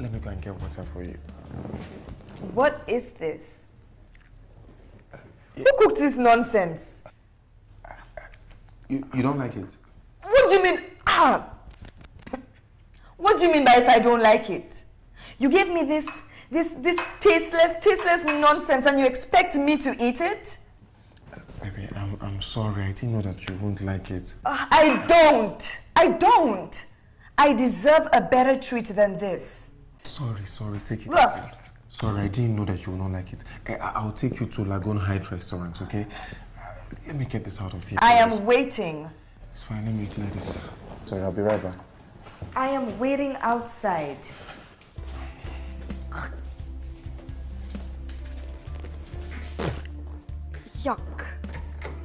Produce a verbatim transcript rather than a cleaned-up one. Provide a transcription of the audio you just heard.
let me go and get water for you. What is this? Uh, yeah. Who cooked this nonsense? Uh, uh, you, you don't like it? What do you mean? Ah! What do you mean by if I don't like it? You gave me this, this, this tasteless, tasteless nonsense and you expect me to eat it? Uh, baby, I'm, I'm sorry. I didn't know that you won't like it. Uh, I don't. I don't. I deserve a better treat than this. Sorry, sorry. Take it Look. easy. Sorry, I didn't know that you would not like it. I, I'll take you to Lagoon Heights restaurant, okay? Uh, let me get this out of here. I am waiting. It's fine. Let me clear this. Sorry, I'll be right back. I am waiting outside. Yuck.